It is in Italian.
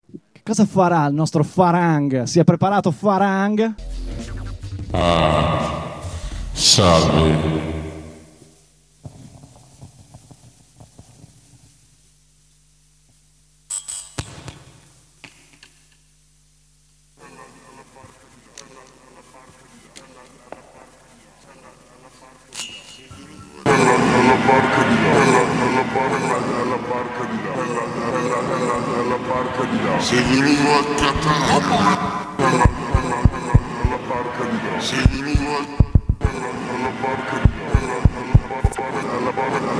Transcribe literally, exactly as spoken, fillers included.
Che cosa farà il nostro Farang? Si è preparato Farang? Ah, salve. Sei venuto a Catania. Sei venuto a